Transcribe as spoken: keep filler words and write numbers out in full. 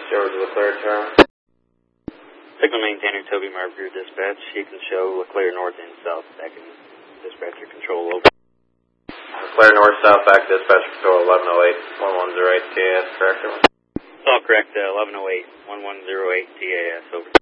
George LeClaire Tower. Signal maintainer Toby Marbury dispatch. You can show LeClaire north and south. Back in dispatcher control over. LeClaire north south back dispatch control eleven oh eight one one zero eight T A S, correct? It's all correct. Uh, eleven oh eight one one zero eight T A S over.